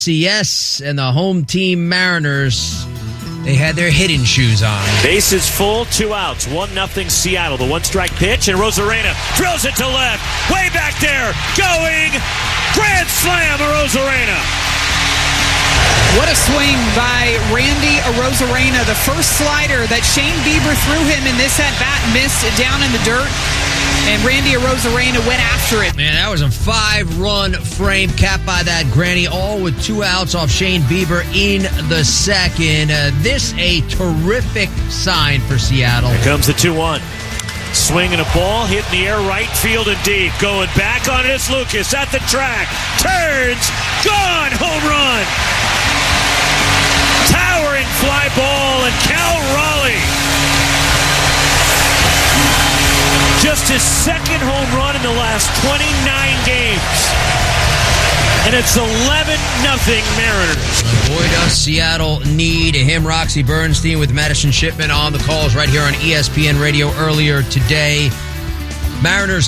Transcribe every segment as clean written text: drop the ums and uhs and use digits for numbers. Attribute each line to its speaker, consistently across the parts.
Speaker 1: CS and the home team Mariners, they had their hitting shoes on.
Speaker 2: Bases full, 2 outs, 1-0 Seattle. The one-strike pitch, and Arozarena drills it to left. Way back there, going, grand slam, Arozarena.
Speaker 3: What a swing by Randy Arozarena. The first slider that Shane Bieber threw him in this at-bat missed down in the dirt, and Randy Arozarena went after it.
Speaker 1: Man, that was a 5-run frame capped by that granny, all with 2 outs off Shane Bieber in the second. This a terrific sign for Seattle.
Speaker 2: Here comes the 2-1. Swing and a ball, hit in the air, right field and deep. Going back on it, it's Lucas at the track. Turns, gone, home run. Towering fly ball, and Cal Raleigh, just his second home run in the last 29 games. And it's 11-0 Mariners.
Speaker 1: Boy, does Seattle need him. Roxy Bernstein with Madison Shipman on the calls right here on ESPN Radio earlier today. Mariners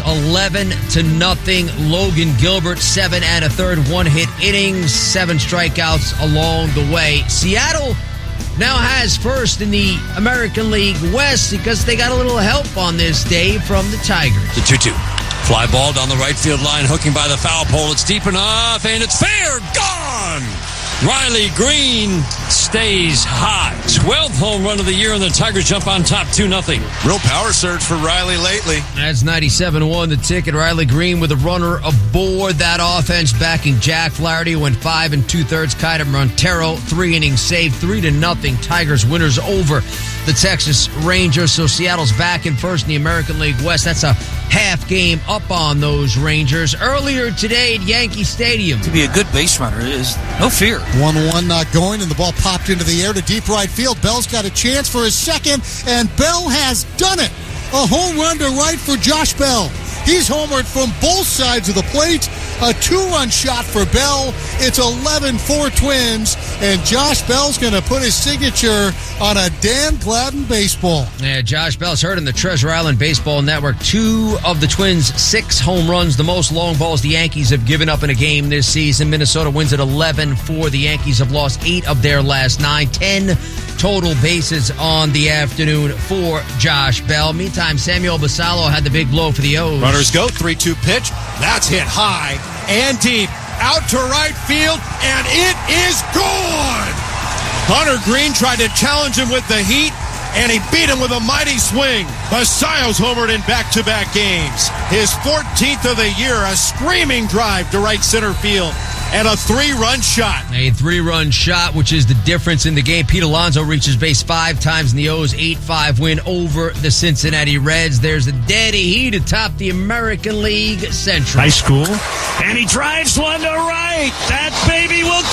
Speaker 1: 11-0. Logan Gilbert, 7 1/3 1-hit innings, 7 strikeouts along the way. Seattle now has first in the American League West because they got a little help on this day from the Tigers.
Speaker 4: The 2-2. Fly ball down the right field line, hooking by the foul pole. It's deep enough, and it's fair. Gone! Riley Green stays hot. 12th home run of the year, and the Tigers jump on top 2-0.
Speaker 5: Real power surge for Riley lately.
Speaker 1: That's 97-1 the ticket. Riley Green with a runner aboard that offense, backing Jack Flaherty, went 5 2/3. Kiter Montero, 3 innings saved, 3-0. Tigers winners over the Texas Rangers. So Seattle's back in first in the American League West. That's a half game up on those Rangers. Earlier today at Yankee Stadium.
Speaker 6: To be a good base runner is no fear.
Speaker 7: 1-1 not going, and the ball popped into the air to deep right field. Bell's got a chance for his second, and Bell has done it. A home run to right for Josh Bell. He's homered from both sides of the plate. A 2-run shot for Bell. It's 11-4 Twins, and Josh Bell's going to put his signature on a Dan Gladden baseball.
Speaker 1: Yeah, Josh Bell's hurt in the Treasure Island Baseball Network. 2 of the Twins' 6 home runs, the most long balls the Yankees have given up in a game this season. Minnesota wins at 11-4. The Yankees have lost 8 of their last 9. 10 total bases on the afternoon for Josh Bell. Meantime, Samuel Basallo had the big blow for the O's.
Speaker 5: Runners go, 3-2 pitch. That's hit high and deep. Out to right field, and it is gone! Hunter Green tried to challenge him with the heat, and he beat him with a mighty swing. Basallo's homered in back-to-back games. His 14th of the year, a screaming drive to right center field, and a 3-run shot.
Speaker 1: A 3-run shot, which is the difference in the game. Pete Alonso reaches base 5 times in the O's 8-5 win over the Cincinnati Reds. There's a dead heat atop the American League Central.
Speaker 2: High school. And he drives one to right. That baby will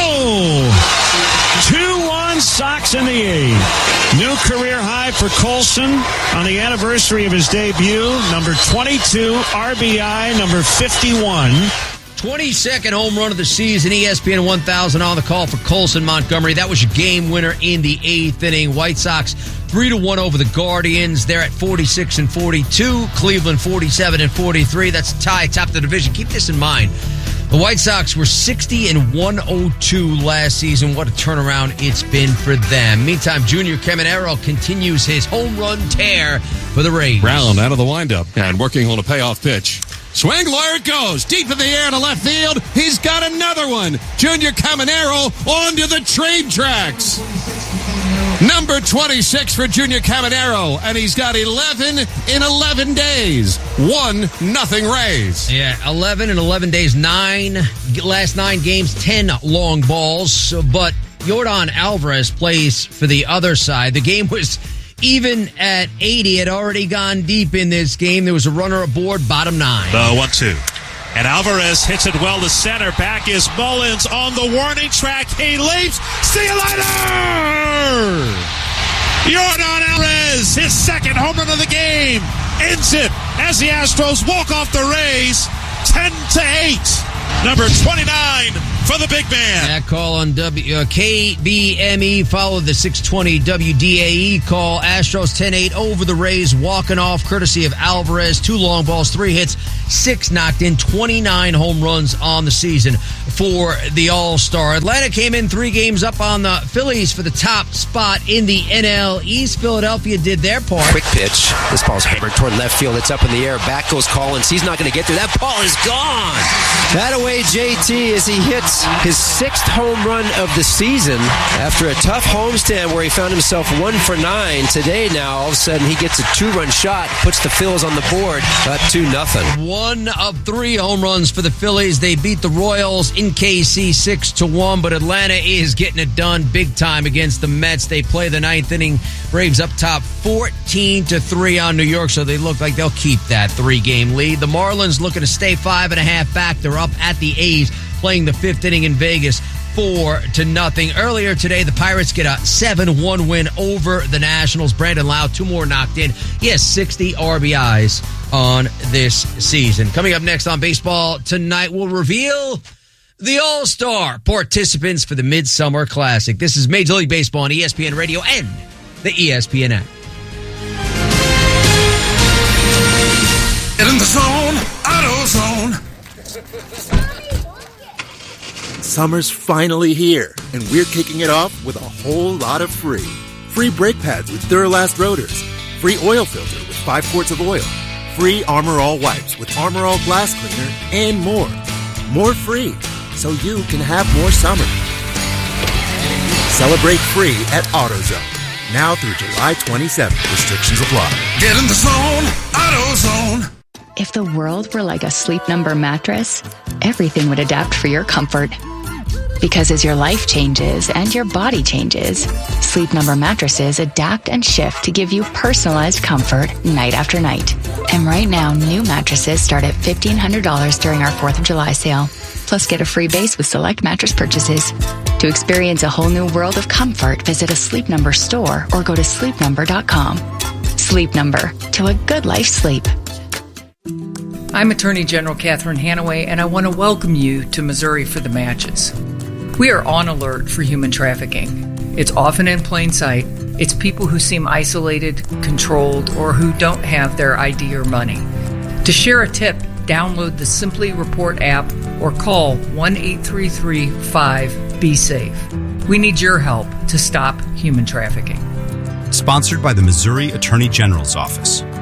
Speaker 2: go. 2-1 Sox in the 8th. New career high for Colson on the anniversary of his debut. Number 22 RBI, number 51.
Speaker 1: 22nd home run of the season. ESPN 1000 on the call for Colson Montgomery. That was your game winner in the 8th inning. White Sox 3-1 over the Guardians. They're at 46-42. Cleveland 47-43. That's a tie atop the division. Keep this in mind. The White Sox were 60-102 last season. What a turnaround it's been for them. Meantime, Junior Caminero continues his home run tear for the Rays.
Speaker 4: Brown out of the windup and working on a payoff pitch. Swing, there it goes. Deep in the air to left field. He's got another one. Junior Caminero onto the trade tracks. Number 26 for Junior Caminero, and he's got 11 in 11 days. 1-0 Rays.
Speaker 1: Yeah, 11 in 11 days. Last 9 games, 10 long balls. But Yordan Alvarez plays for the other side. The game was even at 80. It had already gone deep in this game. There was a runner aboard, bottom 9.
Speaker 2: The 1-2. And Alvarez hits it well to center. Back is Mullins on the warning track. He leaps. See you later! Yordan Alvarez, his second home run of the game, ends it as the Astros walk off the Rays 10-8. Number 29 for the big man.
Speaker 1: That call on KBME followed the 620 WDAE call. Astros 10-8 over the Rays, walking off courtesy of Alvarez. 2 long balls, 3 hits, 6 knocked in, 29 home runs on the season for the All-Star. Atlanta came in 3 games up on the Phillies for the top spot in the NL East. Philadelphia did their part.
Speaker 8: Quick pitch. This ball's hammered toward left field. It's up in the air. Back goes Collins. He's not going to get there. That ball is gone. That away JT as he hits his 6th home run of the season after a tough homestand where he found himself 1 for 9. Today now, all of a sudden, he gets a 2-run shot, puts the Phils on the board, up 2-0.
Speaker 1: 1 of 3 home runs for the Phillies. They beat the Royals in KC 6-1, but Atlanta is getting it done big time against the Mets. They play the 9th inning. Braves up top 14-3 on New York, so they look like they'll keep that 3-game lead. The Marlins looking to stay 5.5 back. They're up at the A's, playing the 5th inning in Vegas 4-0. Earlier today, the Pirates get a 7-1 win over the Nationals. Brandon Lau, 2 more knocked in. He has 60 RBIs on this season. Coming up next on Baseball Tonight, we'll reveal the All-Star participants for the Midsummer Classic. This is Major League Baseball on ESPN Radio and the ESPN app.
Speaker 9: Get in the zone, AutoZone. Summer's finally here, and we're kicking it off with a whole lot of free. Free brake pads with Duralast rotors. Free oil filter with 5 quarts of oil. Free Armor All wipes with Armor All glass cleaner, and more. More free, so you can have more summer. Celebrate free at AutoZone. Now through July 27th. Restrictions apply. Get in the zone, AutoZone.
Speaker 10: If the world were like a Sleep Number mattress, everything would adapt for your comfort. Because as your life changes and your body changes, Sleep Number mattresses adapt and shift to give you personalized comfort night after night. And right now, new mattresses start at $1,500 during our 4th of July sale. Plus, get a free base with select mattress purchases. To experience a whole new world of comfort, visit a Sleep Number store or go to sleepnumber.com. Sleep Number, to a good life sleep.
Speaker 11: I'm Attorney General Catherine Hanaway, and I want to welcome you to Missouri for the Matches. We are on alert for human trafficking. It's often in plain sight. It's people who seem isolated, controlled, or who don't have their ID or money. To share a tip, download the Simply Report app or call 1-833-5-BE-SAFE. We need your help to stop human trafficking.
Speaker 12: Sponsored by the Missouri Attorney General's Office.